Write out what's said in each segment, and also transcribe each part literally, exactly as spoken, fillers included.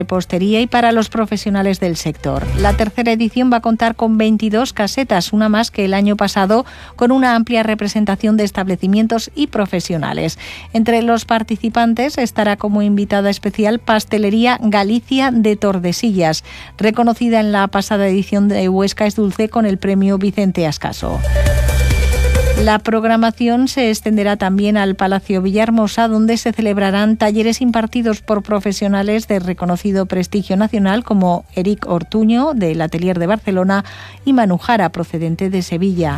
repostería y para los profesionales del sector. La tercera edición va a contar con veintidós casetas, una más que el año pasado, con una amplia representación de establecimientos y profesionales. Entre los participantes estará como invitada especial Pastelería Galicia de Tordesillas, reconocida en la pasada edición de Huesca es Dulce con el premio Vicente Ascaso. La programación se extenderá también al Palacio Villahermosa, donde se celebrarán talleres impartidos por profesionales de reconocido prestigio nacional como Eric Ortuño, del Atelier de Barcelona, y Manu Jara, procedente de Sevilla.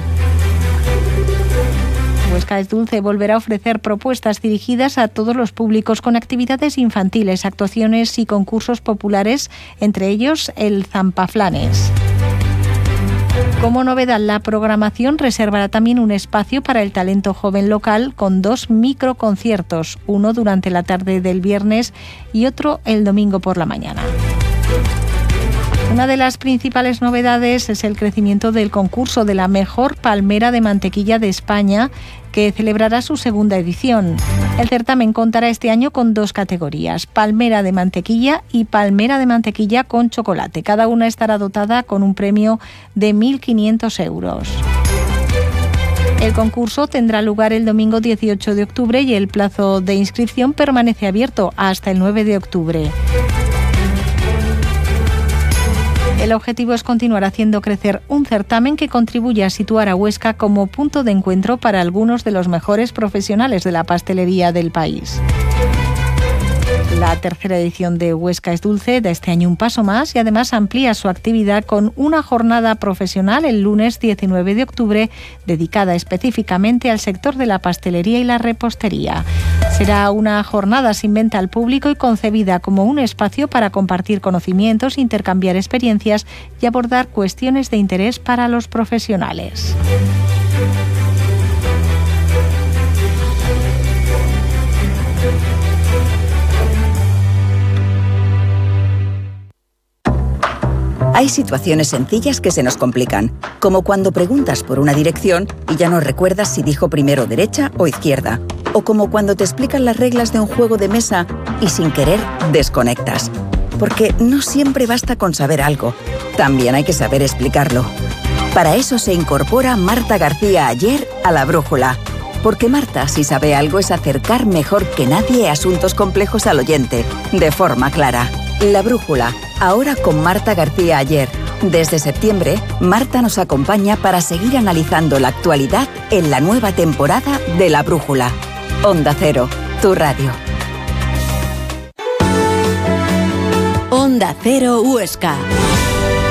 Huesca es Dulce volverá a ofrecer propuestas dirigidas a todos los públicos con actividades infantiles, actuaciones y concursos populares, entre ellos el Zampaflanes. Como novedad, la programación reservará también un espacio para el talento joven local con dos microconciertos, uno durante la tarde del viernes y otro el domingo por la mañana. Una de las principales novedades es el crecimiento del concurso de la mejor palmera de mantequilla de España, que celebrará su segunda edición. El certamen contará este año con dos categorías, palmera de mantequilla y palmera de mantequilla con chocolate. Cada una estará dotada con un premio de mil quinientos euros. El concurso tendrá lugar el domingo dieciocho de octubre y el plazo de inscripción permanece abierto hasta el nueve de octubre. El objetivo es continuar haciendo crecer un certamen que contribuya a situar a Huesca como punto de encuentro para algunos de los mejores profesionales de la pastelería del país. La tercera edición de Huesca es Dulce da este año un paso más y además amplía su actividad con una jornada profesional el lunes diecinueve de octubre dedicada específicamente al sector de la pastelería y la repostería. Será una jornada sin venta al público y concebida como un espacio para compartir conocimientos, intercambiar experiencias y abordar cuestiones de interés para los profesionales. Hay situaciones sencillas que se nos complican, como cuando preguntas por una dirección y ya no recuerdas si dijo primero derecha o izquierda, o como cuando te explican las reglas de un juego de mesa y sin querer desconectas. Porque no siempre basta con saber algo, también hay que saber explicarlo. Para eso se incorpora Marta García Ayer a La Brújula. Porque Marta, si sabe algo, es acercar mejor que nadie asuntos complejos al oyente, de forma clara. La Brújula, ahora con Marta García Ayer. Desde septiembre, Marta nos acompaña para seguir analizando la actualidad en la nueva temporada de La Brújula. Onda Cero, tu radio. Onda Cero Huesca.